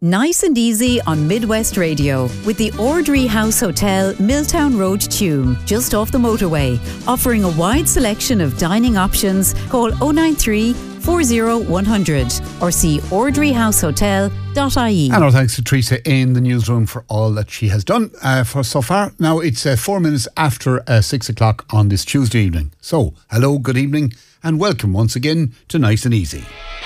Nice and easy on Midwest Radio with the Ordry House Hotel, Milltown Road, Tuam, just off the motorway. Offering a wide selection of dining options. Call 093 40100 or see ordryhousehotel.ie. And our thanks to Teresa in the newsroom for all that she has done for so far. Now it's 4 minutes after 6 o'clock on this Tuesday evening. So, hello, good evening, and welcome once again to Nice and Easy.